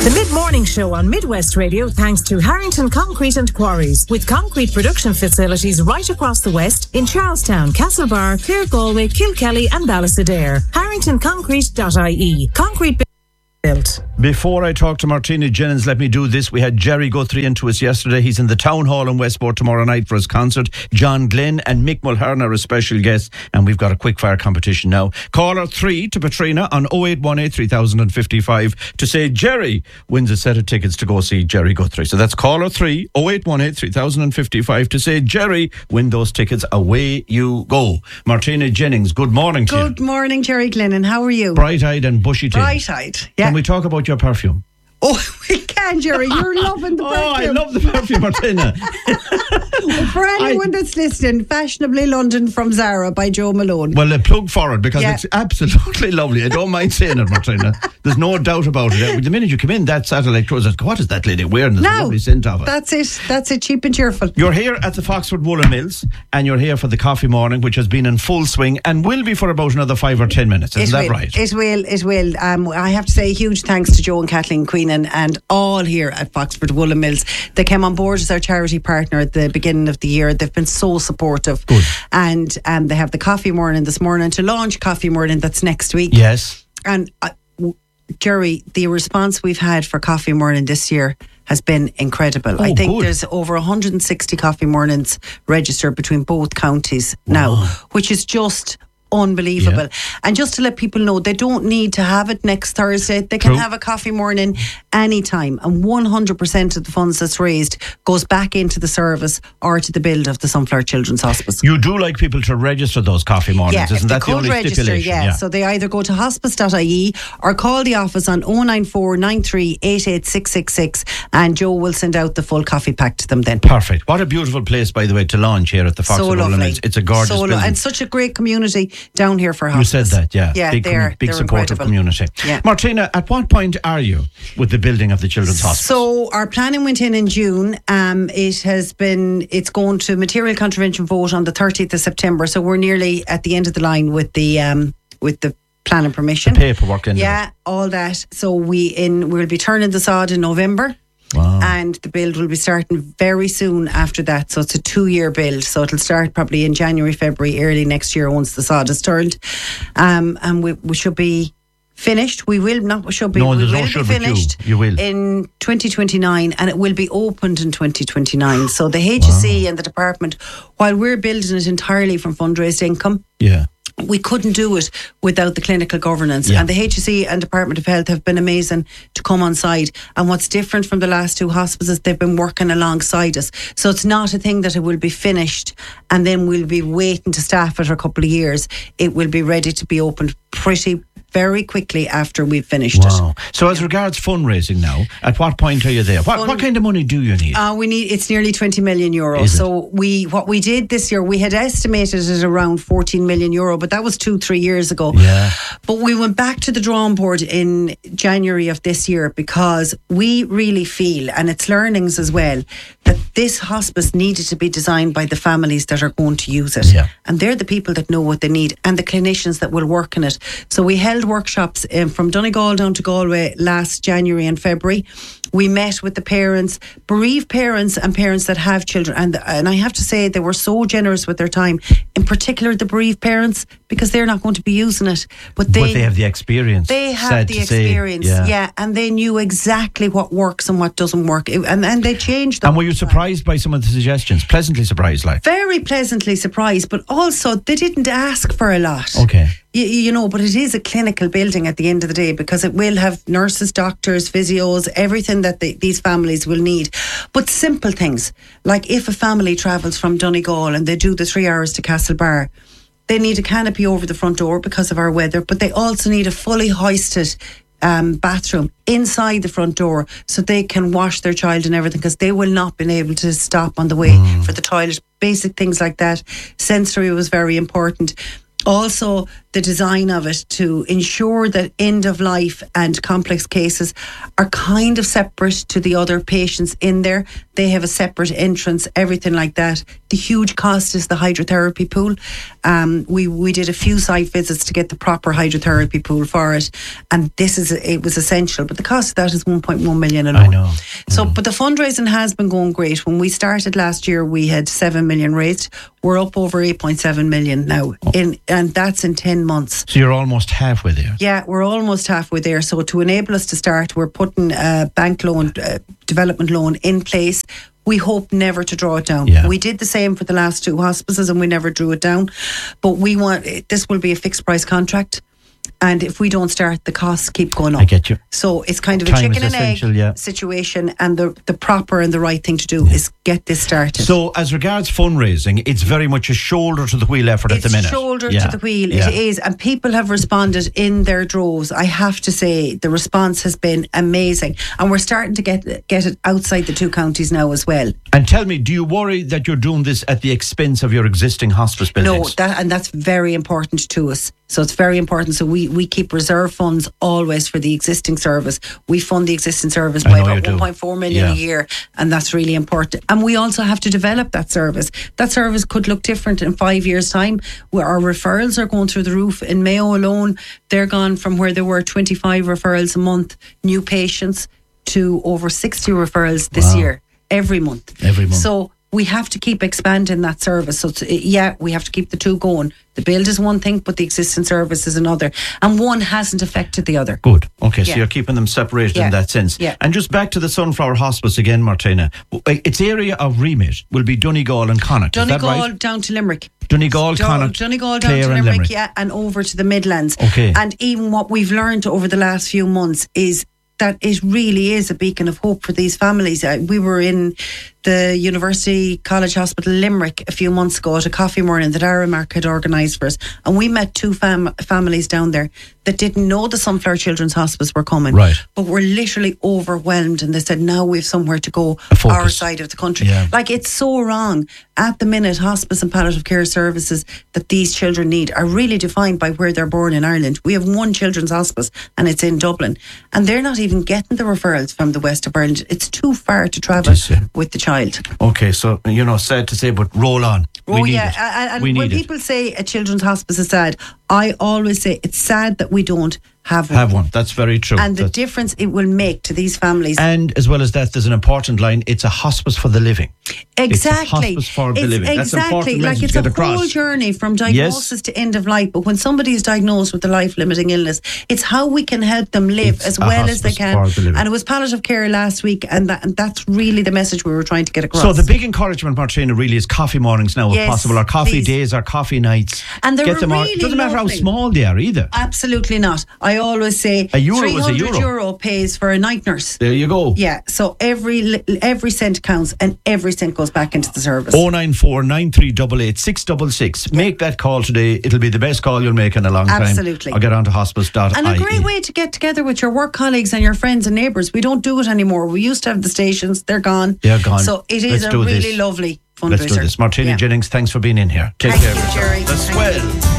The Mid-Morning Show on Midwest Radio thanks to Harrington Concrete and Quarries, with concrete production facilities right across the West in Charlestown, Castlebar, Clare, Galway, Kilkelly and Ballisadaire. HarringtonConcrete.ie. Concrete built. Before I talk to Martina Jennings, let me do this. We had Jerry Guthrie into us yesterday. He's in the Town Hall in Westport tomorrow night for his concert. John Glenn and Mick Mulhern are a special guest, and we've got a quickfire competition now. Caller 3 to Patrina on 0818 3055 to say Jerry wins a set of tickets to go see Jerry Guthrie. So that's caller 3, 0818 3055 to say Jerry, win those tickets. Away you go. Martina Jennings, good morning to you. Good morning, Jerry Glennon. How are you? Bright-eyed and bushy-tailed. Bright-eyed, yeah. Can we talk about your perfume? Oh, we can, Jerry. You're loving the perfume. Oh, I love the perfume, Martina. Well, for anyone that's listening, Fashionably London from Zara by Joe Malone. Well, a plug for it because it's absolutely lovely. I don't mind saying it, Martina. There's no doubt about it. The minute you come in, that satellite clothes, what is that lady wearing? There's a lovely scent of it. That's it, cheap and cheerful. You're here at the Foxford Woolen Mills, and you're here for the coffee morning, which has been in full swing and will be for about another 5 or 10 minutes. Isn't that right? It will. I have to say a huge thanks to Joe and Kathleen Queenan and all here at Foxford Woolen Mills. They came on board as our charity partner at the beginning of the year. They've been so supportive. Good. And they have the coffee morning this morning to launch coffee morning that's next week. Yes. And Jerry, the response we've had for coffee morning this year has been incredible. I think there's over 160 coffee mornings registered between both counties now, which is just unbelievable. Yeah. And just to let people know, they don't need to have it next Thursday. They can have a coffee morning anytime, and 100% of the funds that's raised goes back into the service or to the build of the Sunflower Children's Hospice. You do like people to register those coffee mornings, isn't that the only stipulation? Yeah, so they either go to hospice.ie or call the office on 094 93 88666 and Joe will send out the full coffee pack to them then. Perfect. What a beautiful place, by the way, to launch here at the Foxford Woolen Mills. It's a gorgeous building. And such a great community down here for hospice. You said that, yeah. Yeah, big supportive community. Yeah. Martina, at what point are you with the building of the Children's Hospice? So our planning went in June. It's going to material contravention vote on the 30th of September. So we're nearly at the end of the line with the planning permission. The paperwork in Yeah, all that. So we'll be turning the sod in November. Wow. And the build will be starting very soon after that. So it's a 2-year build. So it'll start probably in January, February, early next year once the sod is turned. And we should be finished. We will not should be. No, we there's will no should be finished. You will in 2029, and it will be opened in 2029. So the HSE and the department, while we're building it entirely from fundraised income, we couldn't do it without the clinical governance. And the HSE and Department of Health have been amazing to come on side. And what's different from the last 2 hospices, they've been working alongside us. So it's not a thing that it will be finished and then we'll be waiting to staff it for a couple of years. It will be ready to be opened very quickly after we've finished it. So as regards fundraising now, at what point are you there? What kind of money do you need? It's nearly 20 million euro. So what we did this year, we had estimated it around 14 million euro, but that was 2-3 years ago. Yeah. But we went back to the drawing board in January of this year because we really feel, and it's learnings as well, that this hospice needed to be designed by the families that are going to use it. Yeah. And they're the people that know what they need and the clinicians that will work in it. So we held workshops from Donegal down to Galway last January and February. We met with the parents, bereaved parents and parents that have children. And I have to say they were so generous with their time, in particular the bereaved parents, because they're not going to be using it. But they have the experience. They have the experience, and they knew exactly what works and what doesn't work. And they changed them. And were you surprised by some of the suggestions? Pleasantly surprised, like? Very pleasantly surprised, but also they didn't ask for a lot. Okay. But it is a clinical building at the end of the day because it will have nurses, doctors, physios, everything that these families will need. But simple things, like if a family travels from Donegal and they do the 3 hours to Castlebar, they need a canopy over the front door because of our weather, but they also need a fully hoisted bathroom inside the front door so they can wash their child and everything, because they will not be able to stop on the way for the toilet. Basic things like that. Sensory was very important. Also, the design of it to ensure that end of life and complex cases are kind of separate to the other patients in there. They have a separate entrance, everything like that. The huge cost is the hydrotherapy pool. We did a few site visits to get the proper hydrotherapy pool for it, and it was essential. But the cost of that is 1.1 million alone. I know. So, but the fundraising has been going great. When we started last year, we had 7 million raised. We're up over 8.7 million now, and that's in 10 months. So you're almost halfway there. Yeah, we're almost halfway there. So to enable us to start, we're putting a bank loan, development loan in place. We hope never to draw it down. Yeah. We did the same for the last 2 hospices and we never drew it down. But this will be a fixed price contract. And if we don't start, the costs keep going up. I get you. So it's kind of Time a chicken and egg situation, and the proper and the right thing to do is get this started. So as regards fundraising, it's very much a shoulder to the wheel effort at the minute. It's shoulder to the wheel, it is. And people have responded in their droves. I have to say, the response has been amazing. And we're starting to get it outside the 2 counties now as well. And tell me, do you worry that you're doing this at the expense of your existing hospice buildings? No, that's very important to us. So it's very important. So we keep reserve funds always for the existing service. We fund the existing service by about 1.4 million a year, and that's really important. And we also have to develop that service. That service could look different in 5 years' time, where our referrals are going through the roof. In Mayo alone, they're gone from where there were 25 referrals a month, new patients, to over 60 referrals this year, every month. So we have to keep expanding that service. So we have to keep the 2 going. The build is one thing, but the existing service is another. And one hasn't affected the other. Good. Okay, so you're keeping them separated in that sense. Yeah. And just back to the Sunflower Hospice again, Martina. Its area of remit will be Donegal and Connacht. Is that right? Down to Limerick. Donegal, Connacht, Donegal down to Limerick, and over to the Midlands. Okay. And even what we've learned over the last few months is that it really is a beacon of hope for these families. We were in the University College Hospital Limerick a few months ago at a coffee morning that Aramark had organised for us, and we met 2 families down there that didn't know the Sunflower Children's Hospice were coming, but were literally overwhelmed, and they said, now we've somewhere to go, our side of the country. Like, it's so wrong. At the minute, hospice and palliative care services that these children need are really defined by where they're born in Ireland. We have 1 children's hospice, and it's in Dublin, and they're not even getting the referrals from the west of Ireland. It's too far to travel with the child. Okay, so, sad to say, but roll on. We need it. And when people say a children's hospice is sad, I always say it's sad that we don't have one. That's very true. And the difference it will make to these families. And as well as that, there's an important line. It's a hospice for the living. Exactly. It's a hospice for the living. That's important like it's a whole journey from diagnosis to end of life. But when somebody is diagnosed with a life-limiting illness, it's how we can help them live as well as they can. And it was palliative care last week, and that's really the message we were trying to get across. So the big encouragement, Martina, really is coffee mornings now, if possible, or coffee days, or coffee nights. And they're really doesn't matter how small they are either. Absolutely not. I always say a euro 300 is a euro pays for a night nurse. There you go. Yeah, so every cent counts, and every cent goes back into the service. 094 9388 666. Make that call today. It'll be the best call you'll make in a long time. Absolutely. Or get on to hospice.ie. And a great way to get together with your work colleagues and your friends and neighbours. We don't do it anymore. We used to have the stations. They're gone. So it is a really lovely fundraiser. Let's do this. Martina Jennings, thanks for being in here. Take care. Thank you, Jerry. That's swell.